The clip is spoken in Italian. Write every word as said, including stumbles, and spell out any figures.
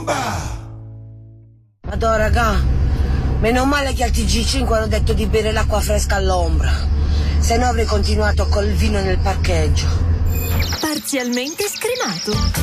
Madò, raga, meno male che al T G cinque hanno detto di bere l'acqua fresca all'ombra, se no avrei continuato col vino nel parcheggio. Parzialmente scremato.